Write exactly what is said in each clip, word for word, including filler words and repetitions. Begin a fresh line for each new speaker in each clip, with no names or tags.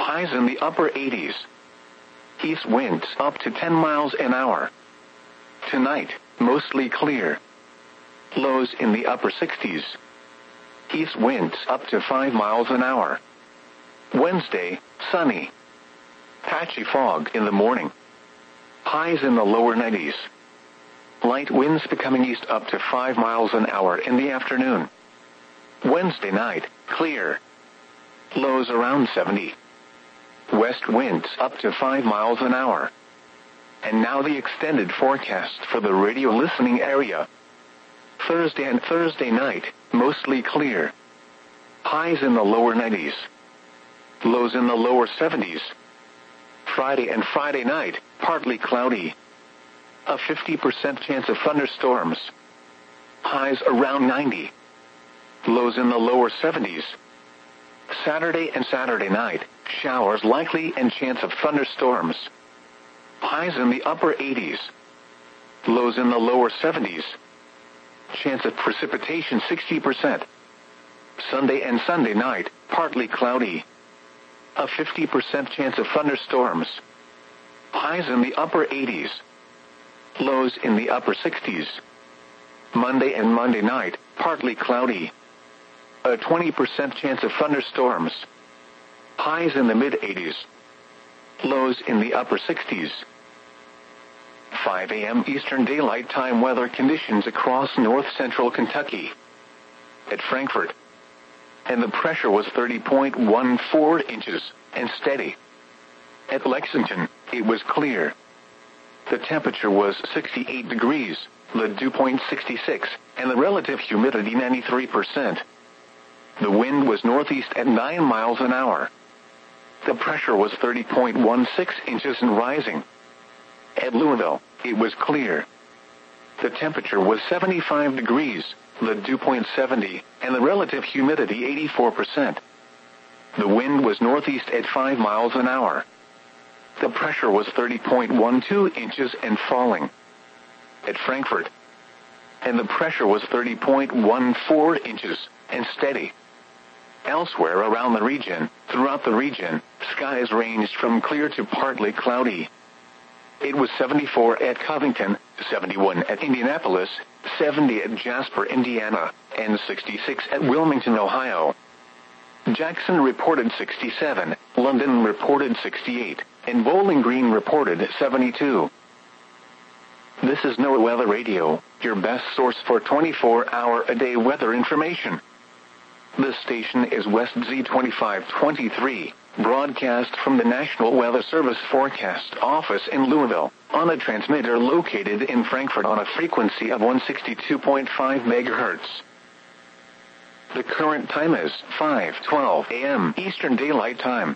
Highs in the upper eighties. East winds up to ten miles an hour. Tonight, mostly clear. Lows in the upper sixties. East winds up to five miles an hour. Wednesday, sunny. Patchy fog in the morning. Highs in the lower nineties. Light winds becoming east up to five miles an hour in the afternoon. Wednesday night, clear. Lows around seventy. West winds up to five miles an hour. And now the extended forecast for the radio listening area. Thursday and Thursday night, mostly clear. Highs in the lower nineties. Lows in the lower seventies. Friday and Friday night, partly cloudy. A fifty percent chance of thunderstorms. Highs around ninety. Lows in the lower seventies. Saturday and Saturday night, showers likely and chance of thunderstorms. Highs in the upper eighties. Lows in the lower seventies. Chance of precipitation sixty percent. Sunday and Sunday night, partly cloudy. A fifty percent chance of thunderstorms. Highs in the upper eighties. Lows in the upper sixties. Monday and Monday night, partly cloudy. A twenty percent chance of thunderstorms. Highs in the mid-eighties. Lows in the upper sixties. five a.m. Eastern Daylight Time weather conditions across north-central Kentucky. At Frankfort. And the pressure was thirty point one four inches, and steady. At Lexington, it was clear. The temperature was sixty-eight degrees, the dew point sixty-six, and the relative humidity ninety-three percent. The wind was northeast at nine miles an hour. The pressure was thirty point one six inches and rising. At Louisville, it was clear. The temperature was seventy-five degrees, the dew point seventy, and the relative humidity eighty-four percent. The wind was northeast at five miles an hour. The pressure was thirty point one two inches and falling. At Frankfort. And the pressure was thirty point one four inches, and steady. Elsewhere around the region, throughout the region, skies ranged from clear to partly cloudy. It was seventy-four at Covington, seventy-one at Indianapolis, seventy at Jasper, Indiana, and sixty-six at Wilmington, Ohio. Jackson reported sixty-seven, London reported sixty-eight, and Bowling Green reported seventy-two. This is NOAA Weather Radio, your best source for twenty-four hour a day weather information. This station is West Z twenty-five twenty-three, broadcast from the National Weather Service Forecast Office in Louisville, on a transmitter located in Frankfort on a frequency of one sixty-two point five megahertz. The current time is five twelve a.m. Eastern Daylight Time.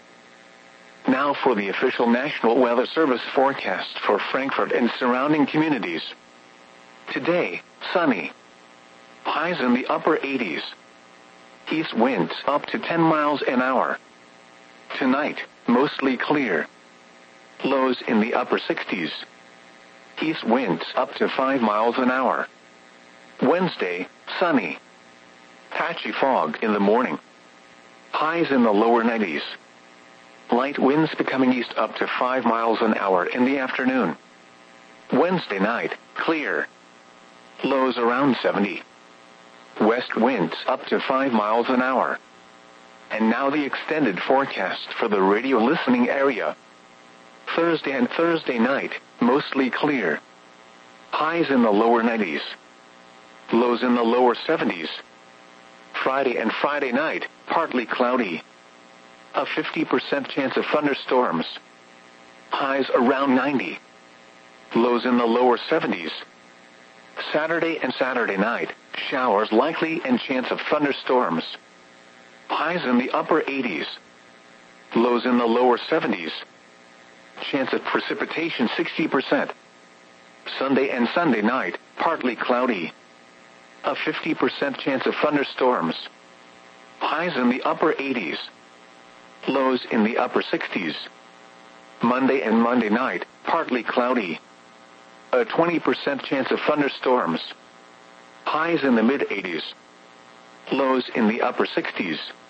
Now for the official National Weather Service forecast for Frankfort and surrounding communities. Today, sunny. Highs in the upper eighties. East winds up to ten miles an hour. Tonight, mostly clear. Lows in the upper sixties. East winds up to five miles an hour. Wednesday, sunny. Patchy fog in the morning. Highs in the lower nineties. Light winds becoming east up to five miles an hour in the afternoon. Wednesday night, clear. Lows around seventy. West winds up to five miles an hour. And now the extended forecast for the radio listening area. Thursday and Thursday night, mostly clear. Highs in the lower nineties. Lows in the lower seventies. Friday and Friday night, partly cloudy. A fifty percent chance of thunderstorms. Highs around ninety. Lows in the lower seventies. Saturday and Saturday night, showers likely and chance of thunderstorms. Highs in the upper eighties. Lows in the lower seventies. Chance of precipitation sixty percent. Sunday and Sunday night, partly cloudy. A fifty percent chance of thunderstorms. Highs in the upper eighties. Lows in the upper sixties. Monday and Monday night, partly cloudy. A twenty percent chance of thunderstorms. Highs in the mid-eighties. Lows in the upper sixties.